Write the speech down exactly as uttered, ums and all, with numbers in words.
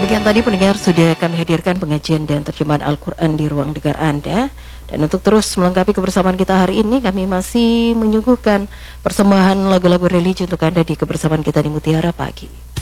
Demikian tadi pendengar, sudah kami hadirkan pengajian dan terjemahan Al-Quran di ruang dengar Anda. Dan untuk terus melengkapi kebersamaan kita hari ini, kami masih menyuguhkan persembahan lagu-lagu religi untuk Anda di kebersamaan kita di Mutiara Pagi.